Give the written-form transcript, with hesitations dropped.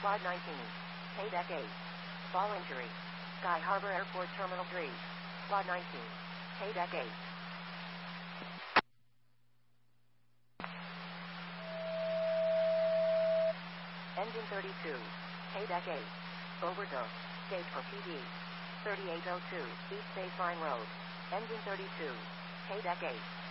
Quad 19. Paydeck 8. Ball injury. Sky Harbor Airport Terminal 3. Quad 19. Paydeck 8. Engine 32. Paydeck 8. Overdose. Gate for PD. 3802. East Baseline Road. Engine 32. Paydeck 8.